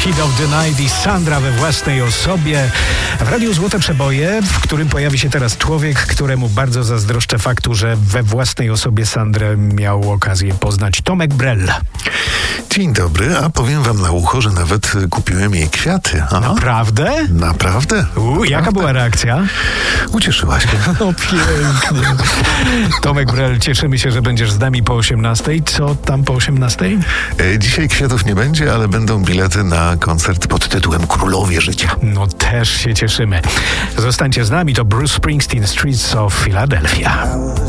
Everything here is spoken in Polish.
Hit of the Night i Sandra we własnej osobie. W Radiu Złote Przeboje, w którym pojawi się teraz człowiek, któremu bardzo zazdroszczę faktu, że we własnej osobie Sandrę miał okazję poznać. Tomek Brel. Dzień dobry, a powiem wam na ucho, że nawet kupiłem jej kwiaty. Aha. Naprawdę? Naprawdę? Jaka była reakcja? Ucieszyła się. No pięknie. Tomek Brel, cieszymy się, że będziesz z nami po 18:00. Co tam po 18:00? Dzisiaj kwiatów nie będzie, ale będą bilety na koncert pod tytułem Królowie Życia. No też się cieszymy. Zostańcie z nami, to Bruce Springsteen, Streets of Philadelphia.